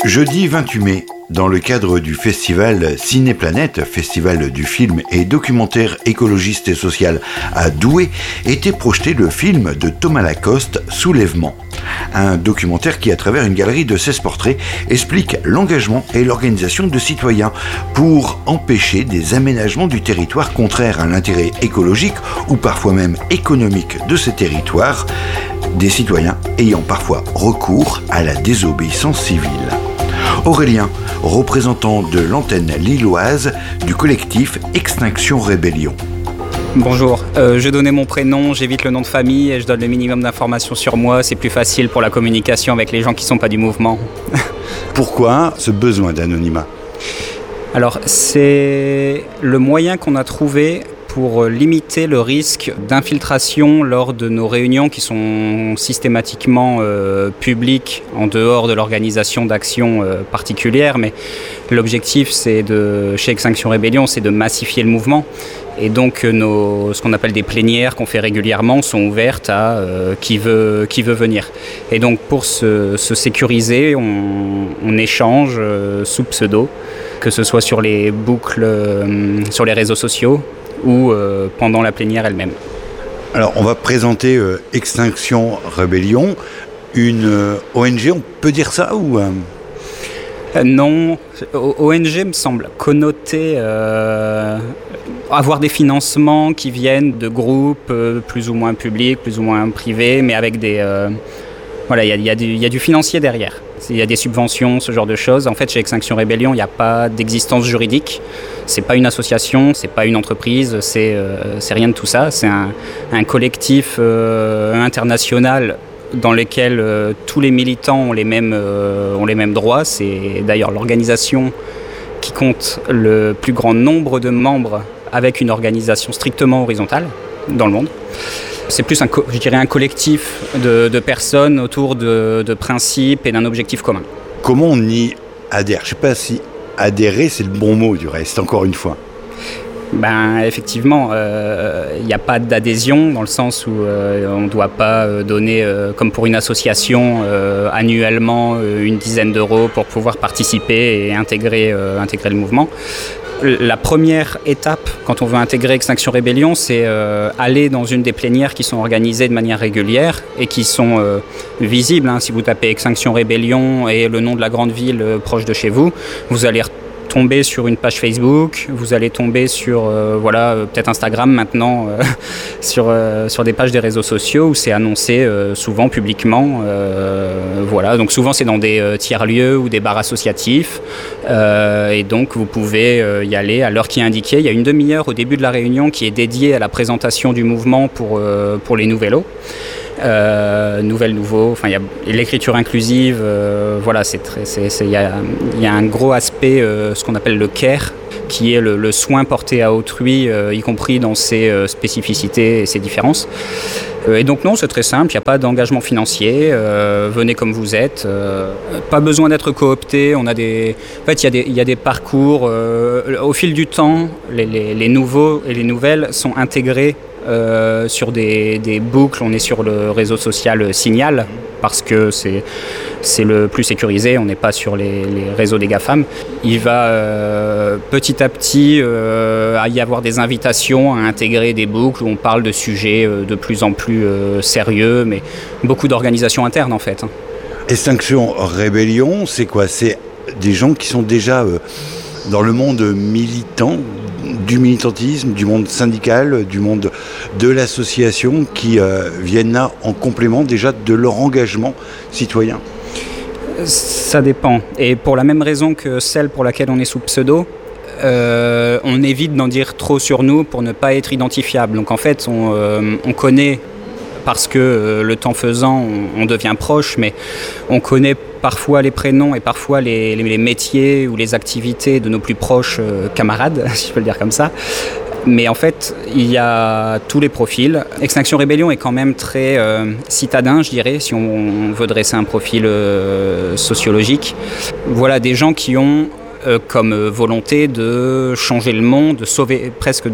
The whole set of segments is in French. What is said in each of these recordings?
Jeudi 28 mai, dans le cadre du festival Cinéplanète, festival du film et documentaire écologiste et social à Douai, était projeté le film de Thomas Lacoste, Soulèvement. Un documentaire qui, à travers une galerie de 16 portraits, explique l'engagement et l'organisation de citoyens pour empêcher des aménagements du territoire contraires à l'intérêt écologique ou parfois même économique de ces territoires, des citoyens ayant parfois recours à la désobéissance civile. Aurélien, représentant de l'antenne lilloise du collectif Extinction Rébellion. Bonjour, je donnais mon prénom, j'évite le nom de famille et je donne le minimum d'informations sur moi. C'est plus facile pour la communication avec les gens qui ne sont pas du mouvement. Pourquoi ce besoin d'anonymat ? Alors, c'est le moyen qu'on a trouvé pour limiter le risque d'infiltration lors de nos réunions qui sont systématiquement publiques en dehors de l'organisation d'actions particulières. Mais l'objectif, chez Extinction Rébellion, c'est de massifier le mouvement. Et donc, ce qu'on appelle des plénières qu'on fait régulièrement sont ouvertes à qui veut venir. Et donc, pour se sécuriser, on échange sous pseudo, que ce soit sur les boucles, sur les réseaux sociaux, ou pendant la plénière elle-même. Alors, on va présenter Extinction Rébellion, une ONG, on peut dire ça ou Non, ONG me semble connoter avoir des financements qui viennent de groupes plus ou moins publics, plus ou moins privés, mais avec des... Voilà, il y a du financier derrière. Il y a des subventions, ce genre de choses. En fait, chez Extinction Rébellion, il n'y a pas d'existence juridique. C'est pas une association, c'est pas une entreprise, c'est rien de tout ça. C'est un collectif international dans lequel tous les militants ont les mêmes droits. C'est d'ailleurs l'organisation qui compte le plus grand nombre de membres avec une organisation strictement horizontale dans le monde. C'est plus un collectif de personnes autour de principes et d'un objectif commun. Comment on y adhère ? Je ne sais pas si adhérer, c'est le bon mot du reste, encore une fois. Effectivement, il n'y a pas d'adhésion dans le sens où on ne doit pas donner, comme pour une association, annuellement une dizaine d'euros pour pouvoir participer et intégrer le mouvement. La première étape, quand on veut intégrer Extinction Rébellion, c'est aller dans une des plénières qui sont organisées de manière régulière et qui sont visibles. Si vous tapez Extinction Rébellion et le nom de la grande ville proche de chez vous, vous allez tomber sur une page Facebook, vous allez tomber sur peut-être Instagram maintenant, sur des pages des réseaux sociaux où c'est annoncé souvent publiquement. Donc souvent c'est dans des tiers-lieux ou des bars associatifs et donc vous pouvez y aller à l'heure qui est indiquée. Il y a une demi-heure au début de la réunion qui est dédiée à la présentation du mouvement pour les nouvellos. Nouveau, il y a l'écriture inclusive, il y a un gros aspect, ce qu'on appelle le care, qui est le soin porté à autrui, y compris dans ses spécificités et ses différences. Et donc non, c'est très simple, il n'y a pas d'engagement financier, venez comme vous êtes, pas besoin d'être coopté, il y a des parcours, au fil du temps, les nouveaux et les nouvelles sont intégrés sur des boucles. On est sur le réseau social Signal parce que c'est le plus sécurisé, on n'est pas sur les réseaux des GAFAM. Il va petit à petit y avoir des invitations à intégrer des boucles où on parle de sujets de plus en plus sérieux, mais beaucoup d'organisations internes en fait. Extinction Rébellion, c'est quoi ? C'est des gens qui sont déjà dans le monde militant, du militantisme, du monde syndical, du monde de l'association, qui viennent là en complément déjà de leur engagement citoyen. Ça dépend. Et pour la même raison que celle pour laquelle on est sous pseudo, on évite d'en dire trop sur nous pour ne pas être identifiable. Donc en fait, on connaît, parce que le temps faisant, on devient proche, mais on connaît parfois les prénoms et parfois les métiers ou les activités de nos plus proches camarades, si je peux le dire comme ça. Mais en fait, il y a tous les profils. Extinction Rébellion est quand même très citadin, je dirais, si on veut dresser un profil sociologique. Voilà, des gens qui ont comme volonté de changer le monde, de sauver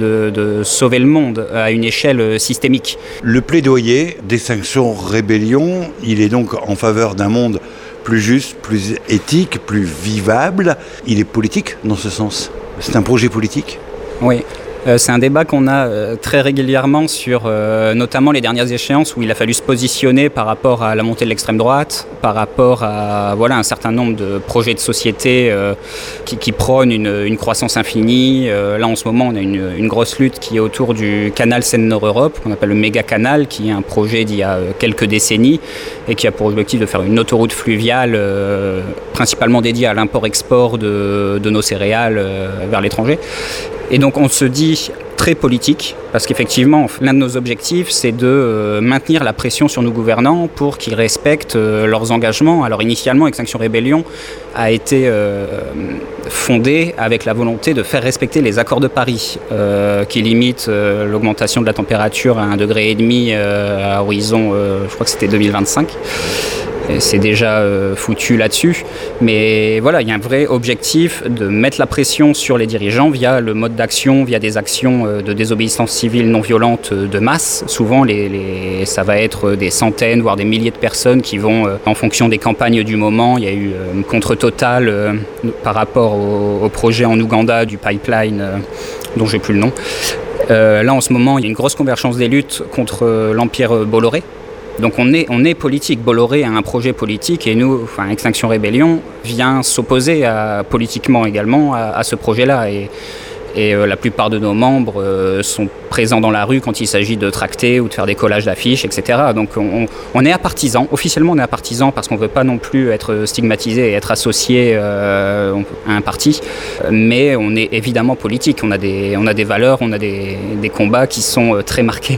le monde à une échelle systémique. Le plaidoyer d'Extinction Rébellion, il est donc en faveur d'un monde plus juste, plus éthique, plus vivable. Il est politique dans ce sens. C'est un projet politique ? Oui. C'est un débat qu'on a très régulièrement sur notamment les dernières échéances où il a fallu se positionner par rapport à la montée de l'extrême droite, par rapport à un certain nombre de projets de société qui prônent une croissance infinie. Là en ce moment on a une grosse lutte qui est autour du canal Seine-Nord-Europe, qu'on appelle le méga canal, qui est un projet d'il y a quelques décennies et qui a pour objectif de faire une autoroute fluviale principalement dédiée à l'import-export de nos céréales vers l'étranger. Et donc on se dit très politique, parce qu'effectivement, l'un de nos objectifs, c'est de maintenir la pression sur nos gouvernants pour qu'ils respectent leurs engagements. Alors initialement, Extinction Rebellion a été fondée avec la volonté de faire respecter les accords de Paris, qui limitent l'augmentation de la température à 1,5 degré à horizon, je crois que c'était 2025. C'est déjà foutu là-dessus, mais voilà, il y a un vrai objectif de mettre la pression sur les dirigeants via le mode d'action, via des actions de désobéissance civile non violente de masse. Souvent, ça va être des centaines, voire des milliers de personnes qui vont, en fonction des campagnes du moment, il y a eu contre Total par rapport au projet en Ouganda du pipeline, dont j'ai plus le nom. Là, en ce moment, il y a une grosse convergence des luttes contre l'empire Bolloré. Donc on est politique. Bolloré a un projet politique et nous, Extinction Rebellion, vient s'opposer politiquement également à ce projet-là. Et la plupart de nos membres sont présents dans la rue quand il s'agit de tracter ou de faire des collages d'affiches, etc. Donc on est à partisans. Officiellement, on est à partisans parce qu'on ne veut pas non plus être stigmatisé et être associé à un parti. Mais on est évidemment politique. On a des valeurs, on a des combats qui sont très marqués.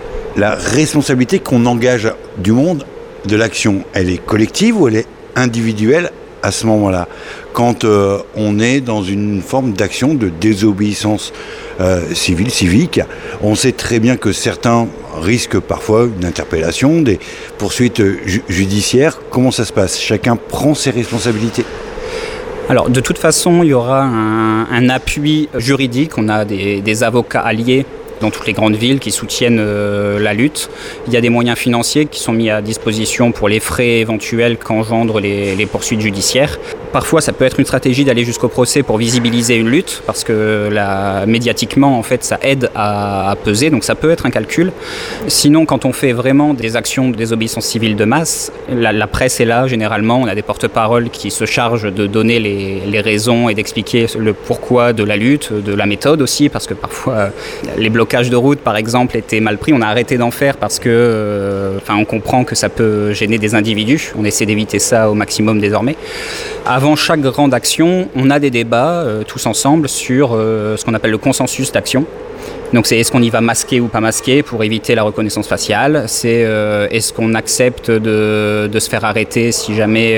La responsabilité qu'on engage du monde, de l'action, elle est collective ou elle est individuelle à ce moment-là ? Quand on est dans une forme d'action de désobéissance civile, civique, on sait très bien que certains risquent parfois une interpellation, des poursuites judiciaires. Comment ça se passe ? Chacun prend ses responsabilités ? Alors, de toute façon, il y aura un appui juridique. On a des avocats alliés dans toutes les grandes villes qui soutiennent la lutte. Il y a des moyens financiers qui sont mis à disposition pour les frais éventuels qu'engendrent les poursuites judiciaires. Parfois, ça peut être une stratégie d'aller jusqu'au procès pour visibiliser une lutte, parce que médiatiquement, en fait, ça aide à peser, donc ça peut être un calcul. Sinon, quand on fait vraiment des actions de désobéissance civile de masse, la presse est là, généralement. On a des porte-paroles qui se chargent de donner les raisons et d'expliquer le pourquoi de la lutte, de la méthode aussi, parce que parfois, les blocages de route, par exemple, étaient mal pris. On a arrêté d'en faire parce que, on comprend que ça peut gêner des individus. On essaie d'éviter ça au maximum désormais. Avant chaque grande action, on a des débats tous ensemble sur ce qu'on appelle le consensus d'action. Donc c'est est-ce qu'on y va masqué ou pas masqué pour éviter la reconnaissance faciale ? C'est est-ce qu'on accepte de se faire arrêter si jamais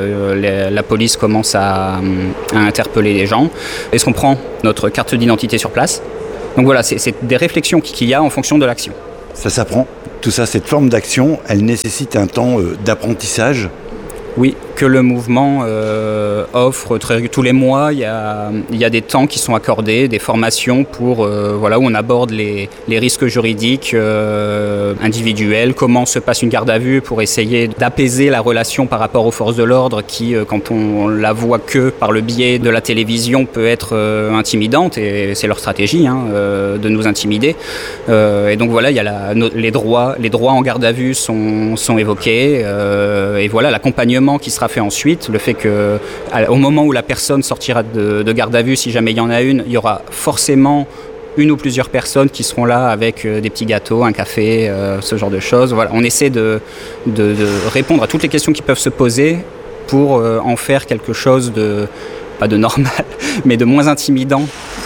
la police commence à interpeller les gens ? Est-ce qu'on prend notre carte d'identité sur place ? Donc voilà, c'est des réflexions qu'il y a en fonction de l'action. Ça s'apprend. Tout ça, cette forme d'action, elle nécessite un temps d'apprentissage. Oui, que le mouvement offre tous les mois. Il y a des temps qui sont accordés, des formations pour où on aborde les risques juridiques individuels, comment se passe une garde à vue pour essayer d'apaiser la relation par rapport aux forces de l'ordre qui, quand on la voit que par le biais de la télévision, peut être intimidante, et c'est leur stratégie de nous intimider. Et donc voilà, il y a les droits en garde à vue sont évoqués, et voilà l'accompagnement qui sera fait ensuite, le fait qu'au moment où la personne sortira de garde à vue, si jamais il y en a une, il y aura forcément une ou plusieurs personnes qui seront là avec des petits gâteaux, un café, ce genre de choses. Voilà, on essaie de répondre à toutes les questions qui peuvent se poser pour en faire quelque chose pas de normal, mais de moins intimidant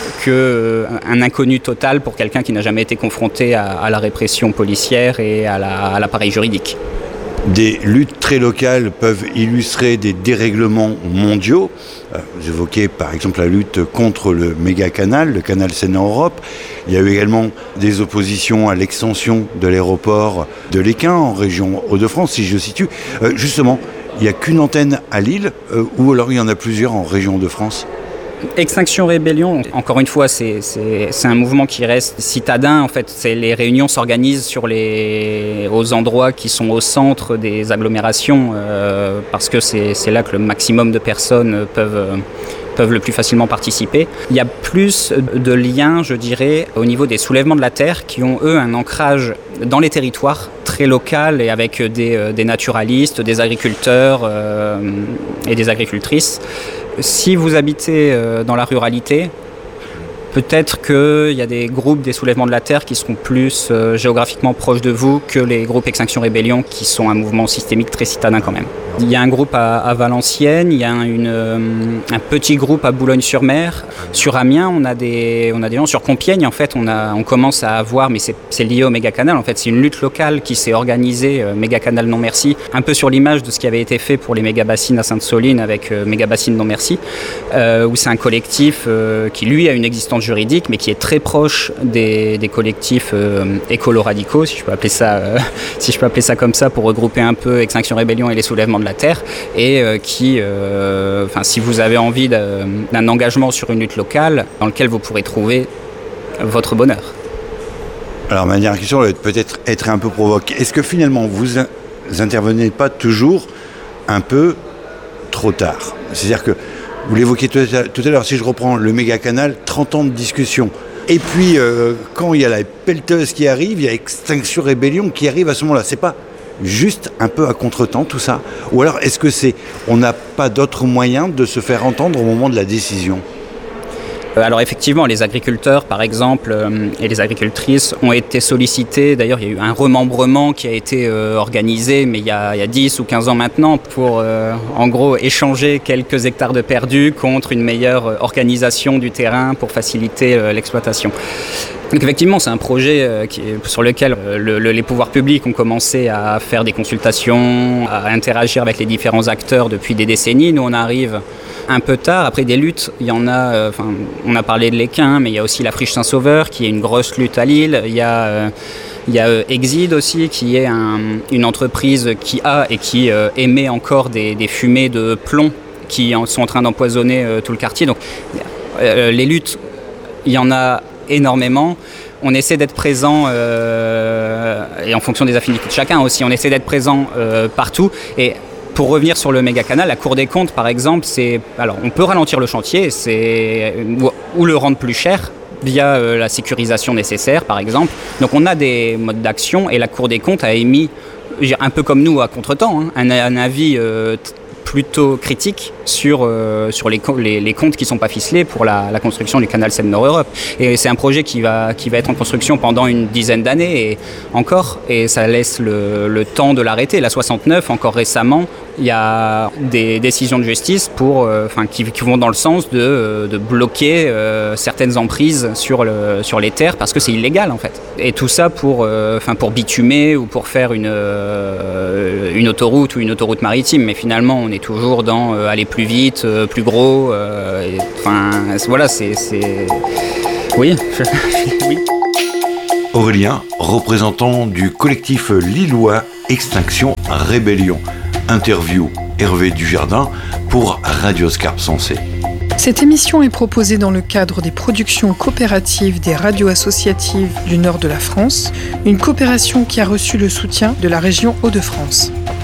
qu'un inconnu total pour quelqu'un qui n'a jamais été confronté à la répression policière et à l'appareil juridique. Des luttes très locales peuvent illustrer des dérèglements mondiaux. Vous évoquez par exemple la lutte contre le méga-canal, le canal Seine-Europe. Il y a eu également des oppositions à l'extension de l'aéroport de Lesquin en région Hauts-de-France, si je situe. Justement, il n'y a qu'une antenne à Lille, ou alors il y en a plusieurs en région Hauts-de-France ? Extinction Rébellion, encore une fois, c'est un mouvement qui reste citadin. En fait, les réunions s'organisent aux endroits qui sont au centre des agglomérations parce que c'est là que le maximum de personnes peuvent le plus facilement participer. Il y a plus de liens, je dirais, au niveau des soulèvements de la terre qui ont, eux, un ancrage dans les territoires très local et avec des naturalistes, des agriculteurs et des agricultrices. Si vous habitez dans la ruralité, peut-être qu'il y a des groupes des soulèvements de la terre qui seront plus géographiquement proches de vous que les groupes Extinction Rébellion qui sont un mouvement systémique très citadin quand même. Il y a un groupe à Valenciennes, il y a un petit groupe à Boulogne-sur-Mer. Sur Amiens, on a des gens. Sur Compiègne, en fait, on commence à avoir, mais c'est lié au Mégacanal. En fait, c'est une lutte locale qui s'est organisée, Mégacanal Non Merci, un peu sur l'image de ce qui avait été fait pour les mégabassines à Sainte-Soline avec Mégabassines Non Merci, où c'est un collectif qui, lui, a une existence juridique, mais qui est très proche des collectifs écolo-radicaux, si je peux appeler ça comme ça, pour regrouper un peu Extinction Rébellion et les soulèvements de la terre, et si vous avez envie d'un engagement sur une lutte locale dans lequel vous pourrez trouver votre bonheur. Alors ma dernière question va peut-être être un peu provoque. Est-ce que finalement vous intervenez pas toujours un peu trop tard ? C'est-à-dire que vous l'évoquiez tout à l'heure, si je reprends le Mégacanal, 30 ans de discussion. Et puis quand il y a la pelleteuse qui arrive, il y a Extinction Rébellion qui arrive à ce moment-là. C'est pas juste un peu à contre-temps tout ça ? Ou alors est-ce que on n'a pas d'autre moyen de se faire entendre au moment de la décision ? Alors effectivement, les agriculteurs, par exemple, et les agricultrices ont été sollicités. D'ailleurs, il y a eu un remembrement qui a été organisé, mais il y a 10 ou 15 ans maintenant, pour en gros échanger quelques hectares de perdus contre une meilleure organisation du terrain pour faciliter l'exploitation. Donc effectivement, c'est un projet sur lequel les pouvoirs publics ont commencé à faire des consultations, à interagir avec les différents acteurs depuis des décennies. Nous, on arrive un peu tard. Après des luttes, il y en a, on a parlé de l'Équin, mais il y a aussi la Friche Saint-Sauveur, qui est une grosse lutte à Lille. Il y a Exide aussi, qui est une entreprise qui a et qui émet encore des fumées de plomb qui sont en train d'empoisonner tout le quartier. Donc les luttes, il y en a énormément. On essaie d'être présent, et en fonction des affinités de chacun aussi, on essaie d'être présent partout. Et pour revenir sur le Mégacanal, la Cour des comptes, par exemple, on peut ralentir le chantier ou le rendre plus cher via la sécurisation nécessaire, par exemple. Donc on a des modes d'action et la Cour des comptes a émis, un peu comme nous à contre-temps, un avis plutôt critique sur les comptes qui ne sont pas ficelés pour la construction du canal Seine-Nord-Europe. Et c'est un projet qui va être en construction pendant une dizaine d'années et encore, et ça laisse le temps de l'arrêter. La 69, encore récemment, il y a des décisions de justice qui vont dans le sens de bloquer certaines emprises sur les terres parce que c'est illégal en fait. Et tout ça pour bitumer ou pour faire une autoroute ou une autoroute maritime. Mais finalement, on est toujours dans aller plus vite, plus gros. Voilà, c'est... Oui. Oui. Aurélien, représentant du collectif lillois Extinction Rébellion. Interview Hervé Dujardin pour Radioscarpe Sensée. Cette émission est proposée dans le cadre des productions coopératives des radios associatives du nord de la France, une coopération qui a reçu le soutien de la région Hauts-de-France.